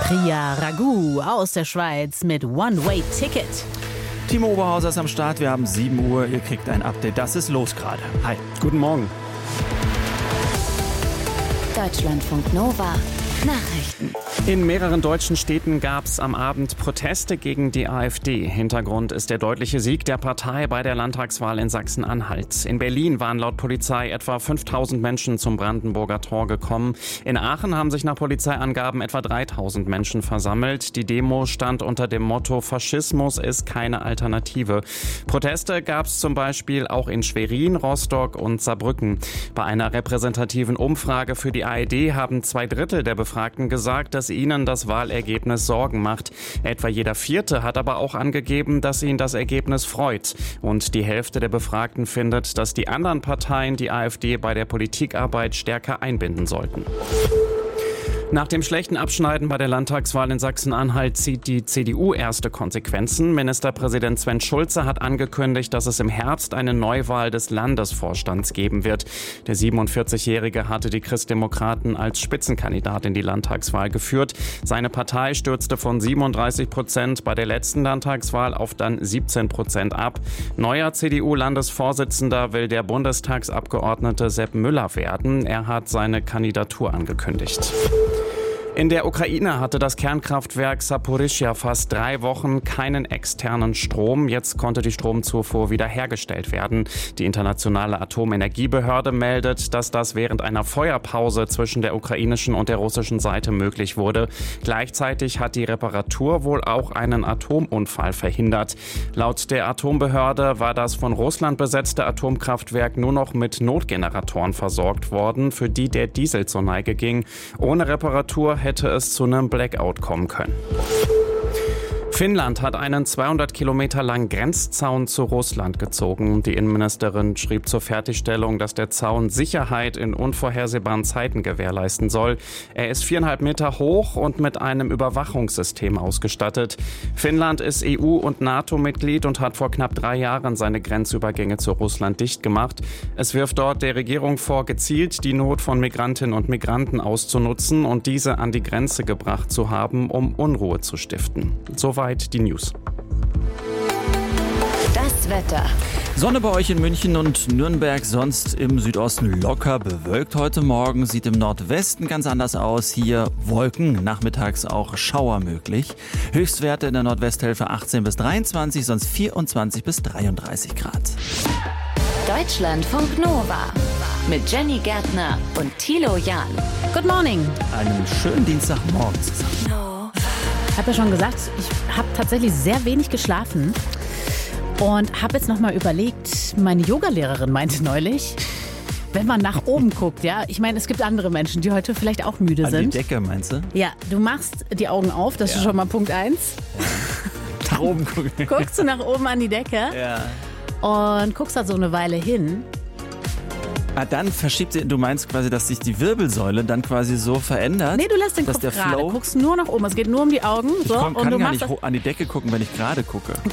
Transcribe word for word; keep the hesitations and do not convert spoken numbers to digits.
Priya Ragu aus der Schweiz mit One-Way-Ticket. Timo Oberhauser ist am Start, wir haben sieben Uhr, ihr kriegt ein Update, das ist los gerade. Hi. Guten Morgen. Deutschlandfunk Nova. Nachrichten. In mehreren deutschen Städten gab es am Abend Proteste gegen die AfD. Hintergrund ist der deutliche Sieg der Partei bei der Landtagswahl in Sachsen-Anhalt. In Berlin waren laut Polizei etwa fünftausend Menschen zum Brandenburger Tor gekommen. In Aachen haben sich nach Polizeiangaben etwa dreitausend Menschen versammelt. Die Demo stand unter dem Motto Faschismus ist keine Alternative. Proteste gab es zum Beispiel auch in Schwerin, Rostock und Saarbrücken. Bei einer repräsentativen Umfrage für die A R D haben zwei Drittel der Befragten gesagt, dass ihnen das Wahlergebnis Sorgen macht. Etwa jeder Vierte hat aber auch angegeben, dass ihn das Ergebnis freut. Und die Hälfte der Befragten findet, dass die anderen Parteien die AfD bei der Politikarbeit stärker einbinden sollten. Nach dem schlechten Abschneiden bei der Landtagswahl in Sachsen-Anhalt zieht die C D U erste Konsequenzen. Ministerpräsident Sven Schulze hat angekündigt, dass es im Herbst eine Neuwahl des Landesvorstands geben wird. Der siebenundvierzigjährige hatte die Christdemokraten als Spitzenkandidat in die Landtagswahl geführt. Seine Partei stürzte von siebenunddreißig Prozent bei der letzten Landtagswahl auf dann siebzehn Prozent ab. Neuer C D U-Landesvorsitzender will der Bundestagsabgeordnete Sepp Müller werden. Er hat seine Kandidatur angekündigt. In der Ukraine hatte das Kernkraftwerk Saporischschja fast drei Wochen keinen externen Strom. Jetzt konnte die Stromzufuhr wieder hergestellt werden. Die internationale Atomenergiebehörde meldet, dass das während einer Feuerpause zwischen der ukrainischen und der russischen Seite möglich wurde. Gleichzeitig hat die Reparatur wohl auch einen Atomunfall verhindert. Laut der Atombehörde war das von Russland besetzte Atomkraftwerk nur noch mit Notgeneratoren versorgt worden, für die der Diesel zur Neige ging. Ohne Reparatur hätte es zu einem Blackout kommen können. Finnland hat einen zweihundert Kilometer langen Grenzzaun zu Russland gezogen. Die Innenministerin schrieb zur Fertigstellung, dass der Zaun Sicherheit in unvorhersehbaren Zeiten gewährleisten soll. Er ist viereinhalb Meter hoch und mit einem Überwachungssystem ausgestattet. Finnland ist E U- und NATO-Mitglied und hat vor knapp drei Jahren seine Grenzübergänge zu Russland dicht gemacht. Es wirft dort der Regierung vor, gezielt die Not von Migrantinnen und Migranten auszunutzen und diese an die Grenze gebracht zu haben, um Unruhe zu stiften. Soweit die News. Das Wetter. Sonne bei euch in München und Nürnberg, sonst im Südosten locker bewölkt heute Morgen. Sieht im Nordwesten ganz anders aus. Hier Wolken, nachmittags auch Schauer möglich. Höchstwerte in der Nordwesthälfte achtzehn bis dreiundzwanzig, sonst vierundzwanzig bis dreiunddreißig Grad. Deutschlandfunk Nova mit Jenny Gärtner und Thilo Jahn. Good morning. Einen schönen Dienstagmorgen zusammen. Ich habe ja schon gesagt, ich habe tatsächlich sehr wenig geschlafen und habe jetzt nochmal überlegt, meine Yogalehrerin meinte neulich, wenn man nach oben guckt, ja, ich meine, es gibt andere Menschen, die heute vielleicht auch müde An sind. die Decke, meinst du? Ja, du machst die Augen auf, das Ja. ist schon mal Punkt eins. Nach oben gucken. Guckst du nach oben an die Decke Ja. und guckst da so eine Weile hin. Ah, dann verschiebt sie, du meinst quasi, dass sich die Wirbelsäule dann quasi so verändert? Nee, du lässt den dass Kopf der gerade, Flow, guckst nur nach oben, es geht nur um die Augen. ich So, komm, und kann du gar machst nicht das ho- an die Decke gucken, wenn ich gerade gucke.